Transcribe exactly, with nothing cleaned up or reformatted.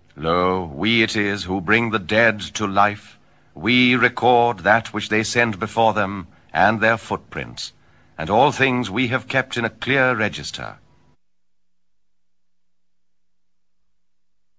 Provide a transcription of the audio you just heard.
Lo, we it is who bring the dead to life. We record that which they send before them, and their footprints, and all things we have kept in a clear register.